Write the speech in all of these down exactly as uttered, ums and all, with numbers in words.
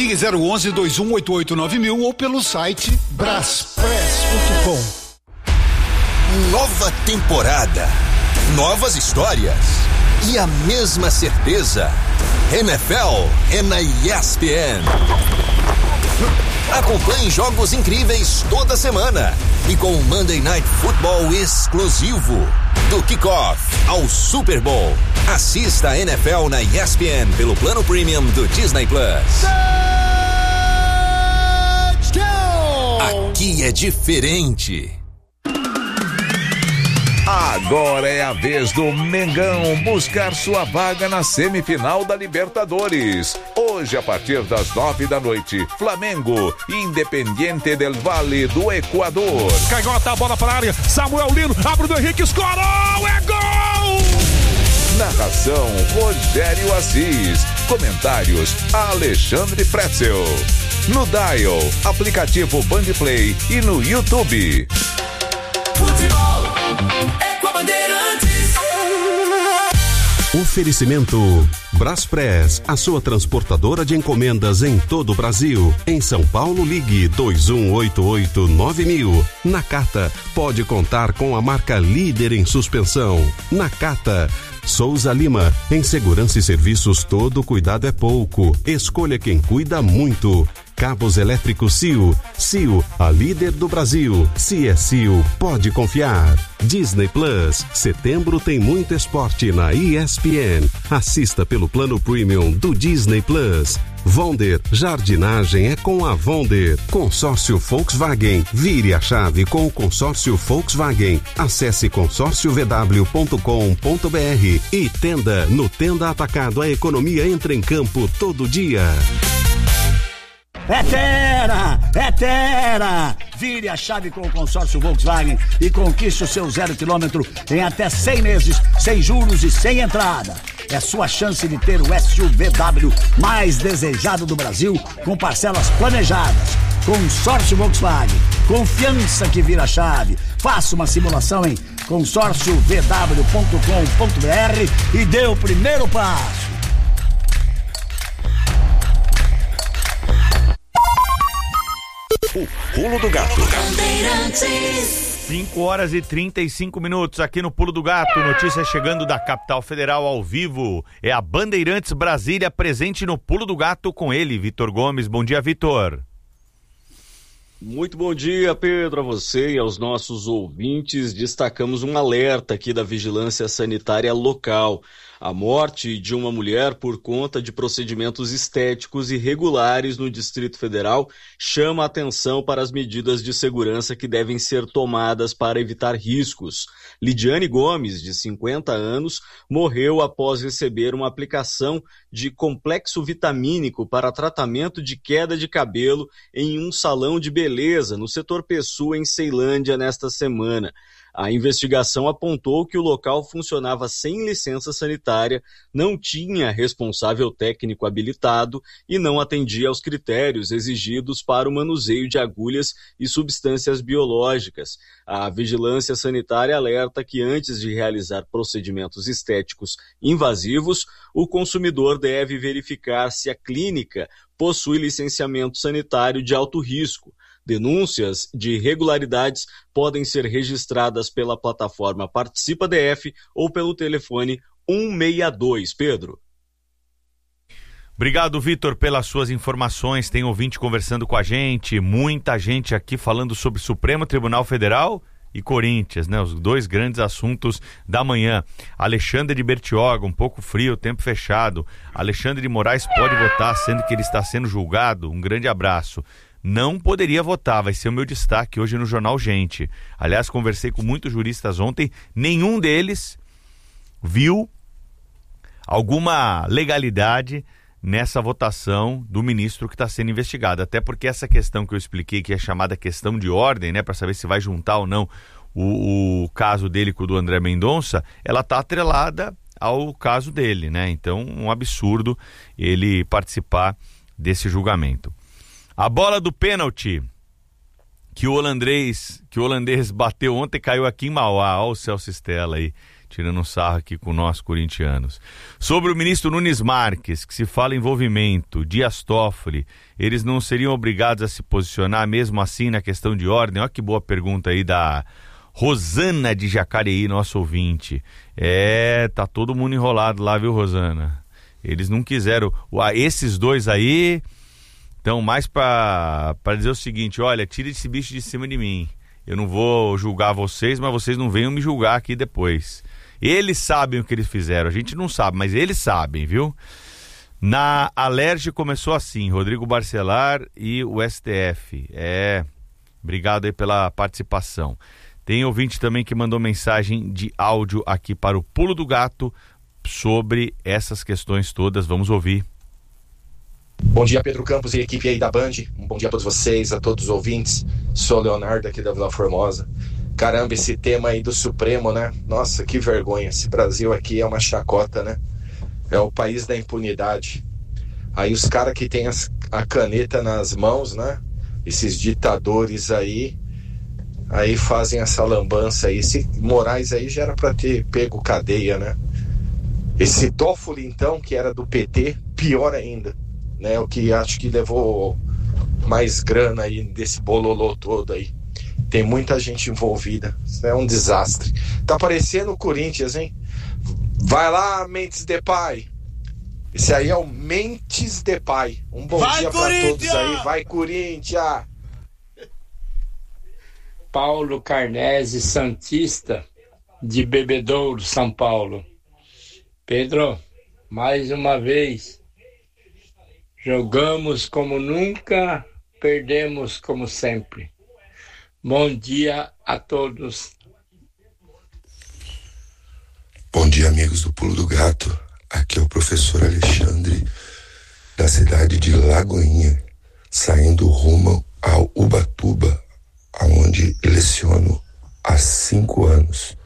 Ligue zero onze, dois um oito oito nove mil ou pelo site braspress ponto com. Nova temporada, novas histórias e a mesma certeza. N F L é na E S P N. Acompanhe jogos incríveis toda semana e com o Monday Night Football exclusivo. Do kickoff ao Super Bowl. Assista a N F L na E S P N pelo plano premium do Disney Plus. Aqui é diferente. Agora é a vez do Mengão buscar sua vaga na semifinal da Libertadores. Hoje, a partir das nove da noite, Flamengo, Independiente del Valle do Equador. Canhota, a bola para a área, Samuel Lino, abre do Henrique, escorou, é gol! Narração, Rogério Assis. Comentários, Alexandre Pretzel. No Dial, aplicativo Bandplay e no YouTube. Futebol é com a Bandeirantes. Oferecimento Braspress, a sua transportadora de encomendas em todo o Brasil. Em São Paulo, ligue dois um oito oito nove mil. Nakata, pode contar com a marca líder em suspensão. Nakata. Souza Lima, em segurança e serviços todo cuidado é pouco. Escolha quem cuida muito. Cabos elétricos C I O. C I O, a líder do Brasil. Se é C I O, pode confiar. Disney Plus, setembro tem muito esporte na E S P N. Assista pelo plano premium do Disney Plus. Vonder, jardinagem é com a Vonder. Consórcio Volkswagen, vire a chave com o consórcio Volkswagen. Acesse consórcio v w ponto com ponto b r. E Tenda, no Tenda Atacado, a economia entra em campo todo dia. É Terra! É Terra! Vire a chave com o consórcio Volkswagen e conquiste o seu zero quilômetro em até cem meses, sem juros e sem entrada. É sua chance de ter o S U V W mais desejado do Brasil, com parcelas planejadas. Consórcio Volkswagen. Confiança que vira a chave. Faça uma simulação em consórcio v w ponto com ponto b r e dê o primeiro passo. O Pulo do Gato. cinco horas e trinta e cinco minutos aqui no Pulo do Gato. Notícia chegando da capital federal ao vivo. É a Bandeirantes Brasília presente no Pulo do Gato com ele, Vitor Gomes. Bom dia, Vitor. Muito bom dia, Pedro, a você e aos nossos ouvintes. Destacamos um alerta aqui da Vigilância Sanitária Local. A morte de uma mulher por conta de procedimentos estéticos irregulares no Distrito Federal chama a atenção para as medidas de segurança que devem ser tomadas para evitar riscos. Lidiane Gomes, de cinquenta anos, morreu após receber uma aplicação de complexo vitamínico para tratamento de queda de cabelo em um salão de beleza no setor Pessoa, em Ceilândia, nesta semana. A investigação apontou que o local funcionava sem licença sanitária, não tinha responsável técnico habilitado e não atendia aos critérios exigidos para o manuseio de agulhas e substâncias biológicas. A Vigilância Sanitária alerta que antes de realizar procedimentos estéticos invasivos, o consumidor deve verificar se a clínica possui licenciamento sanitário de alto risco. Denúncias de irregularidades podem ser registradas pela plataforma Participa D F ou pelo telefone um seis dois. Pedro. Obrigado, Vitor, pelas suas informações. Tem ouvinte conversando com a gente, muita gente aqui falando sobre Supremo Tribunal Federal e Corinthians, né? Os dois grandes assuntos da manhã. Alexandre de Bertioga, um pouco frio, tempo fechado. Alexandre de Moraes pode votar, sendo que ele está sendo julgado. Um grande abraço. Não poderia votar, vai ser o meu destaque hoje no Jornal Gente. Aliás, conversei com muitos juristas ontem, nenhum deles viu alguma legalidade nessa votação do ministro que está sendo investigado. Até porque essa questão que eu expliquei, que é chamada questão de ordem, né, para saber se vai juntar ou não o, o caso dele com o do André Mendonça, ela está atrelada ao caso dele, né? Então, um absurdo ele participar desse julgamento. A bola do pênalti que o holandês, que o holandês bateu ontem caiu aqui em Mauá. Olha o Celso Stella aí. tirando um sarro aqui com nós corintianos. Sobre o ministro Nunes Marques, que se fala envolvimento, Dias Toffoli, eles não seriam obrigados a se posicionar mesmo assim na questão de ordem? Olha que boa pergunta aí da Rosana de Jacareí, nosso ouvinte. É, tá todo mundo enrolado lá, viu, Rosana? Eles não quiseram. Esses dois aí estão mais para dizer o seguinte: olha, tira esse bicho de cima de mim. Eu não vou julgar vocês, mas vocês não venham me julgar aqui depois. Eles sabem o que eles fizeram, a gente não sabe, mas eles sabem, viu? Na Alerj começou assim, Rodrigo Barcelar e o S T F. É, obrigado aí pela participação. Tem ouvinte também que mandou mensagem de áudio aqui para o Pulo do Gato sobre essas questões todas. Vamos ouvir. Bom dia, Pedro Campos e equipe aí da Band. Um bom dia a todos vocês, a todos os ouvintes. Sou o Leonardo aqui da Vila Formosa. Caramba, esse tema aí do Supremo, né? Nossa, que vergonha. Esse Brasil aqui é uma chacota, né? É o país da impunidade. Aí os caras que tem as, a caneta nas mãos, né? Esses ditadores aí, aí fazem essa lambança aí. Esse Moraes aí já era pra ter pego cadeia, né? Esse Toffoli, então, que era do P T, pior ainda. Né, o que acho que levou mais grana aí desse bololô todo aí. Tem muita gente envolvida. Isso é um desastre. Tá parecendo o Corinthians, hein? Vai lá, Mentes Depay. Esse aí é o Mentes Depay. Um bom Vai, dia pra todos aí. Vai, Corinthians! Paulo Carnese Santista, de Bebedouro, São Paulo. Pedro, mais uma vez, jogamos como nunca, perdemos como sempre. Bom dia a todos. Bom dia, amigos do Pulo do Gato. Aqui é o professor Alexandre, da cidade de Lagoinha, saindo rumo ao Ubatuba, onde leciono há cinco anos.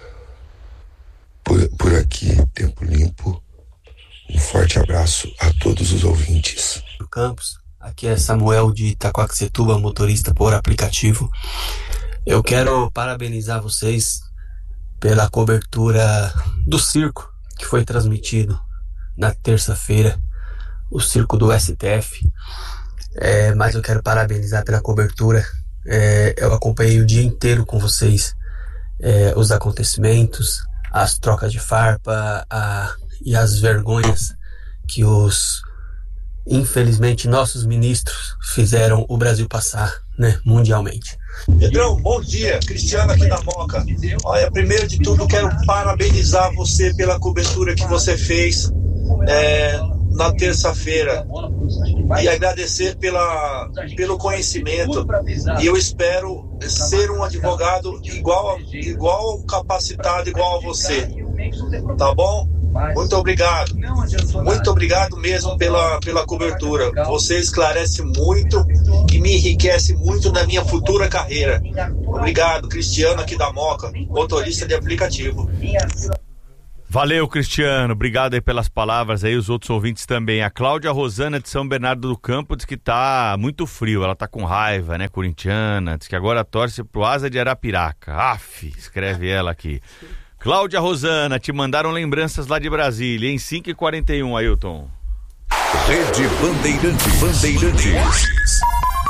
Por, por aqui, Tempo Limpo. Um forte abraço a todos os ouvintes. Campos, aqui é Samuel de Itaquaquecetuba, motorista por aplicativo. Eu quero parabenizar vocês pela cobertura do circo que foi transmitido na terça-feira, o circo do S T F. É, mas eu quero parabenizar pela cobertura. É, eu acompanhei o dia inteiro com vocês é, os acontecimentos, as trocas de farpa, a e as vergonhas que os, infelizmente, nossos ministros fizeram o Brasil passar, né, mundialmente. Pedrão, bom dia, Cristiano aqui da Moca. Olha, primeiro de tudo quero parabenizar você pela cobertura que você fez é, na terça-feira e agradecer pela, pelo conhecimento, e eu espero ser um advogado igual, igual capacitado, igual a você, tá bom? Muito obrigado, muito obrigado mesmo pela, pela cobertura. Você esclarece muito e me enriquece muito na minha futura carreira. Obrigado, Cristiano aqui da Moca, motorista de aplicativo. Valeu, Cristiano, obrigado aí pelas palavras aí, os outros ouvintes também. A Cláudia Rosana de São Bernardo do Campo diz que tá muito frio, ela tá com raiva, né, corintiana, diz que agora torce pro Asa de Arapiraca. Aff, escreve ela aqui. Cláudia Rosana, te mandaram lembranças lá de Brasília, em cinco e quarenta e um, Ailton. Rede Bandeirantes. Bandeirantes.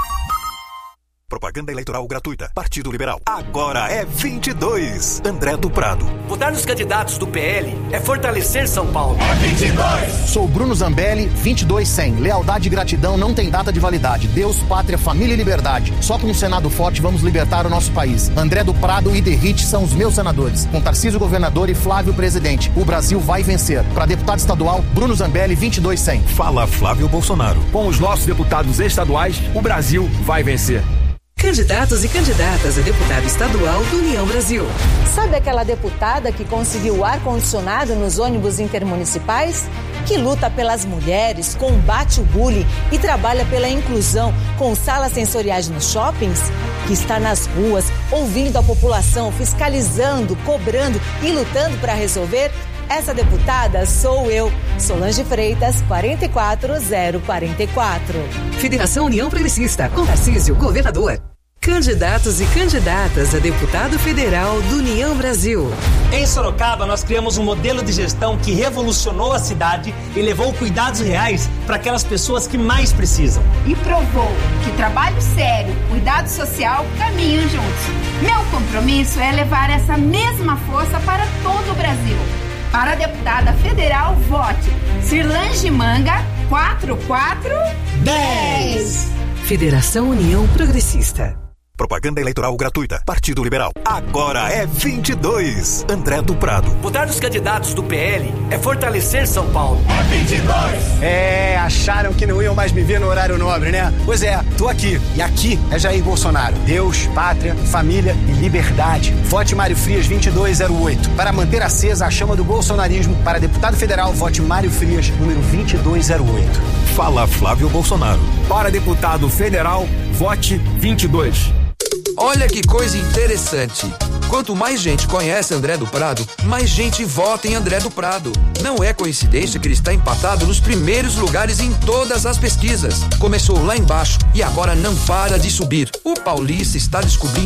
Propaganda eleitoral gratuita. Partido Liberal. Agora é vinte e dois. André do Prado. Votar nos candidatos do P L é fortalecer São Paulo. É vinte e dois. Sou Bruno Zambelli, vinte e dois cem. Lealdade e gratidão não tem data de validade. Deus, pátria, família e liberdade. Só com um Senado forte vamos libertar o nosso país. André do Prado e Derrite são os meus senadores. Com Tarcísio governador e Flávio presidente. O Brasil vai vencer. Para deputado estadual, Bruno Zambelli, vinte e dois cem. Fala Flávio Bolsonaro. Com os nossos deputados estaduais, o Brasil vai vencer. Candidatos e candidatas a deputado estadual do União Brasil. Sabe aquela deputada que conseguiu ar-condicionado nos ônibus intermunicipais? Que luta pelas mulheres, combate o bullying e trabalha pela inclusão com salas sensoriais nos shoppings? Que está nas ruas, ouvindo a população, fiscalizando, cobrando e lutando para resolver? Essa deputada sou eu, Solange Freitas, quarenta e quatro zero quarenta e quatro. Federação União Progressista, com Tarcísio, governador. Candidatos e candidatas a deputado federal do União Brasil. Em Sorocaba, nós criamos um modelo de gestão que revolucionou a cidade e levou cuidados reais para aquelas pessoas que mais precisam. E provou que trabalho sério, cuidado social caminham juntos. Meu compromisso é levar essa mesma força para todo o Brasil. Para a deputada federal, vote Cirlange Manga quatro quatro um zero. Federação União Progressista. Propaganda eleitoral gratuita. Partido Liberal. Agora é vinte e dois. André do Prado. Votar nos candidatos do P L é fortalecer São Paulo. É vinte e dois. É, acharam que não iam mais me ver no horário nobre, né? Pois é, tô aqui. E aqui é Jair Bolsonaro. Deus, pátria, família e liberdade. Vote Mário Frias vinte e dois zero oito. Para manter acesa a chama do bolsonarismo, para deputado federal, vote Mário Frias, número vinte e dois zero oito. Fala Flávio Bolsonaro. Para deputado federal, vote vinte e dois. Olha que coisa interessante. Quanto mais gente conhece André do Prado, mais gente vota em André do Prado. Não é coincidência que ele está empatado nos primeiros lugares em todas as pesquisas. Começou lá embaixo e agora não para de subir. O paulista está descobrindo